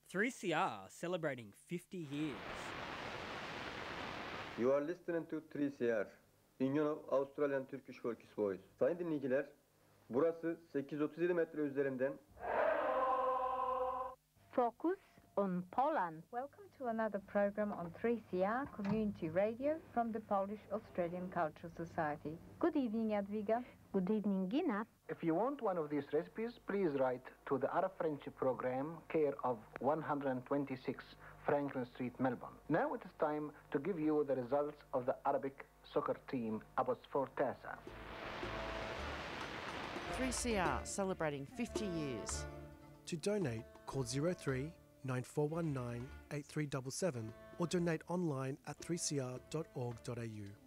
3CR celebrating 50 years. You are listening to 3CR, Union of Australian Turkish Folkish Voice. Sayın dinleyiciler, burası 837 metre üzerinden. Focus on Poland. Welcome to another program on 3CR Community Radio from the Polish-Australian Cultural Society. Good evening, Jadwiga. Good evening, Gina. If you want one of these recipes, please write to the Arab Friendship Program, care of 126 Franklin Street, Melbourne. Now it is time to give you the results of the Arabic soccer team, Abbotsford TASA. 3CR celebrating 50 years. To donate, call 03 9419 8377 or donate online at 3cr.org.au.